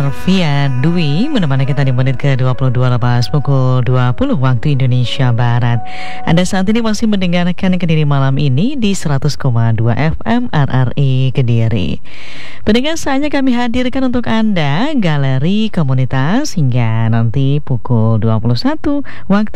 Alvia Dwi menemani kita di menit ke-22 lepas pukul 20 waktu Indonesia Barat. Anda saat ini masih mendengarkan Kediri Malam ini di 100,2 FM RRI Kediri. Pendengar, saatnya kami hadirkan untuk Anda Galeri Komunitas hingga nanti pukul 21 waktu